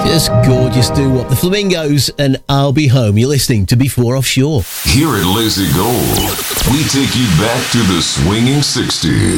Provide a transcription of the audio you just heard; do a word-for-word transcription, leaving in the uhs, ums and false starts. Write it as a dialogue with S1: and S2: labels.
S1: Just gorgeous doo-wop. The Flamingos and I'll Be Home. You're listening to Before Offshore.
S2: Here at Lazy Gold, we take you back to the swinging sixties.